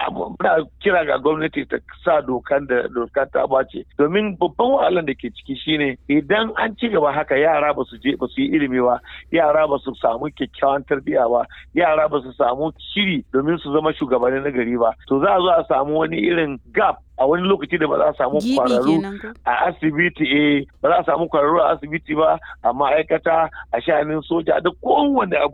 muna kira ga gwamnati ta sa dokar ta bace, domin babban wahalar da ke ciki shine idan an ci gaba haka yara ba su yi ilimi ba, yara ba su samu kyakkyawan tarbiyya ba, yara ba su samu shiri domin su zama shugabanni na gari ba, to za a zo a samu wani irin gap a wani lokaci da ba za a samu kwararru a asibiti ba za a samu kwararru a asibiti ba, a ma'aikata, a sha'anin soja da kowane abu